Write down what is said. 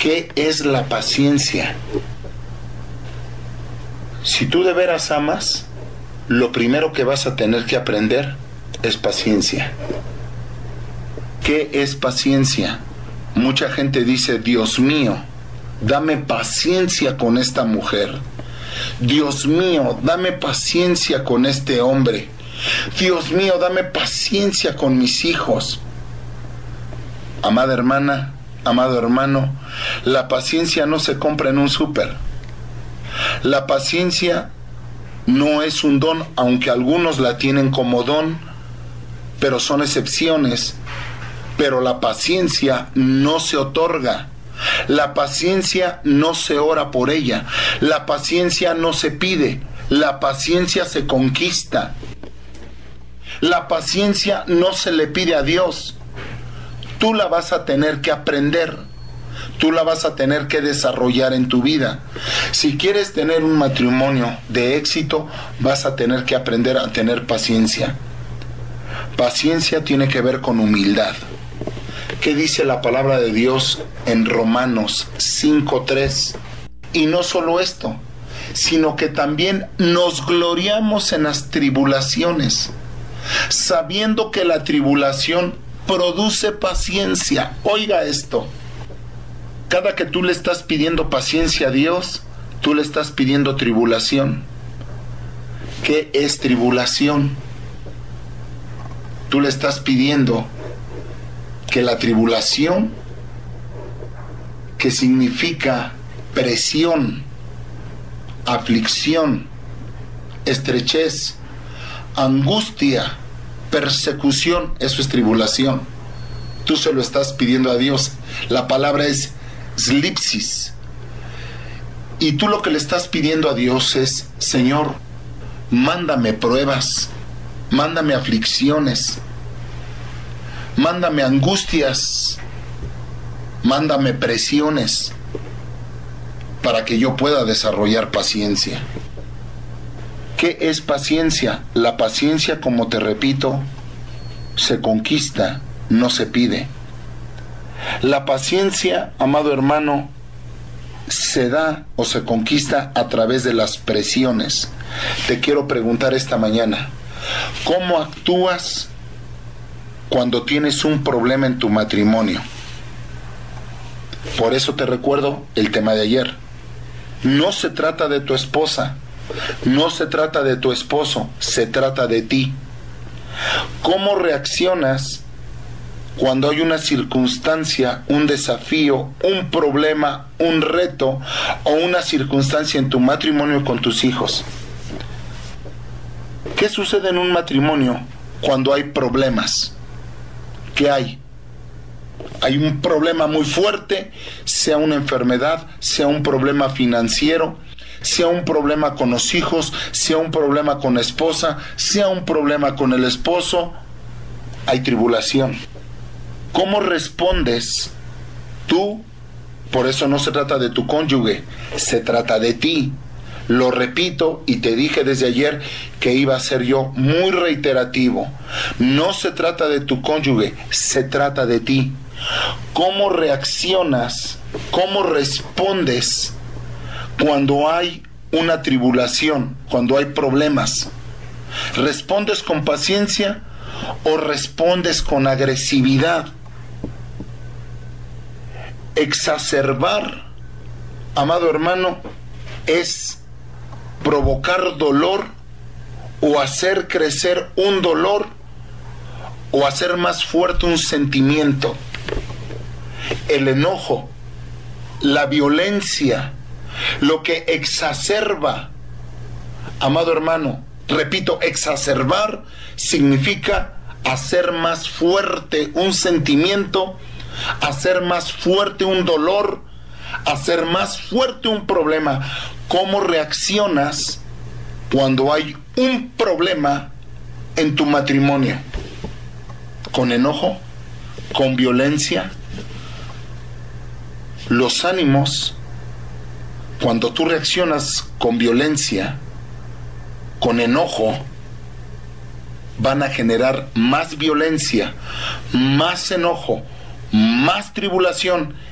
¿Qué es la paciencia? Si tú de veras amas, lo primero que vas a tener que aprender es paciencia. ¿Qué es paciencia? Mucha gente dice, Dios mío, dame paciencia con esta mujer. Dios mío, dame paciencia con este hombre. Dios mío, dame paciencia con mis hijos. Amada hermana, amado hermano, la paciencia no se compra en un súper. La paciencia no es un don, aunque algunos la tienen como don, pero son excepciones. Pero la paciencia no se otorga. La paciencia no se ora por ella. La paciencia no se pide. La paciencia se conquista. La paciencia no se le pide a Dios. Tú la vas a tener que aprender. Tú la vas a tener que desarrollar en tu vida. Si quieres tener un matrimonio de éxito, vas a tener que aprender a tener paciencia. Paciencia tiene que ver con humildad. ¿Qué dice la palabra de Dios en Romanos 5:3? Y no solo esto, sino que también nos gloriamos en las tribulaciones, sabiendo que la tribulación produce paciencia. Oiga esto. Cada que tú le estás pidiendo paciencia a Dios, tú le estás pidiendo tribulación. ¿Qué es tribulación? Tú le estás pidiendo que la tribulación, que significa presión, aflicción, estrechez, angustia, persecución, eso es tribulación. Tú se lo estás pidiendo a Dios. La palabra es slipsis. Y tú lo que le estás pidiendo a Dios es, Señor, mándame pruebas, mándame aflicciones, mándame angustias, mándame presiones, para que yo pueda desarrollar paciencia. ¿Qué es paciencia? La paciencia, como te repito, se conquista, no se pide. La paciencia, amado hermano, se da o se conquista a través de las presiones. Te quiero preguntar esta mañana, ¿cómo actúas cuando tienes un problema en tu matrimonio? Por eso te recuerdo el tema de ayer. No se trata de tu esposa, no se trata de tu esposo, se trata de ti. ¿Cómo reaccionas cuando hay una circunstancia, un desafío, un problema, un reto o una circunstancia en tu matrimonio con tus hijos? ¿Qué sucede en un matrimonio cuando hay problemas? ¿Qué hay? Hay un problema muy fuerte, sea una enfermedad, sea un problema financiero, sea un problema con los hijos, sea un problema con la esposa, sea un problema con el esposo, hay tribulación. ¿Cómo respondes tú? Por eso no se trata de tu cónyuge, se trata de ti. Lo repito y te dije desde ayer que iba a ser yo muy reiterativo. No se trata de tu cónyuge, se trata de ti. ¿Cómo reaccionas? ¿Cómo respondes cuando hay una tribulación, cuando hay problemas? ¿Respondes con paciencia o respondes con agresividad? Exacerbar, amado hermano, es provocar dolor o hacer crecer un dolor o hacer más fuerte un sentimiento. El enojo, la violencia, lo que exacerba, amado hermano, repito, exacerbar significa hacer más fuerte un sentimiento, hacer más fuerte un dolor, hacer más fuerte un problema. ¿Cómo reaccionas cuando hay un problema en tu matrimonio? ¿Con enojo? ¿Con violencia? Los ánimos, cuando tú reaccionas con violencia, con enojo, van a generar más violencia, más enojo, más tribulación